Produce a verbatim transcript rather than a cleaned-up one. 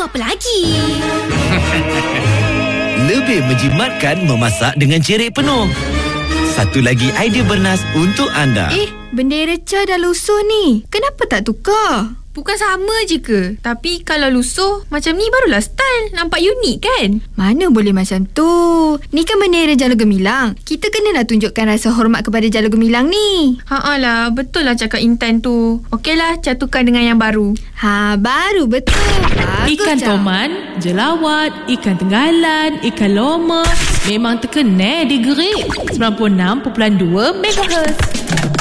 apa lagi? Lebih menjimatkan memasak dengan cerik penuh. Satu lagi idea bernas untuk anda. Eh, bendera Cha dah lusuh ni. Kenapa tak tukar? Bukan sama je ke? Tapi kalau lusuh macam ni barulah style. Nampak unik kan? Mana boleh macam tu. Ni kan bendera Jalur Gemilang. Kita kena nak tunjukkan rasa hormat kepada Jalur Gemilang ni. Haa lah, betul lah cakap Intan tu. Okeylah, Cha tukar dengan yang baru. Ha, baru betul. Bagus, Ikan Cha. toman, jelawat, ikan tenggalan, ikan loma memang terkena di Gerik sembilan puluh enam perpuluhan dua megahertz.